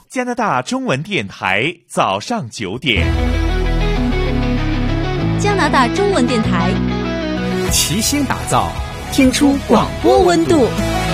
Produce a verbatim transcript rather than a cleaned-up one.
加拿大中文电台早上九点。 加拿大中文电台齐心打造，听出广播温度。